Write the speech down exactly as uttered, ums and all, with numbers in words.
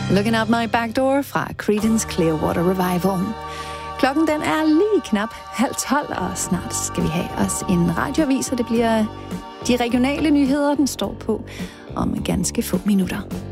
Looking Out My Back Door fra Creedence Clearwater Revival. Klokken den er lige knap halv tolv, og snart skal vi have os en radioavis, og det bliver de regionale nyheder, den står på om ganske få minutter.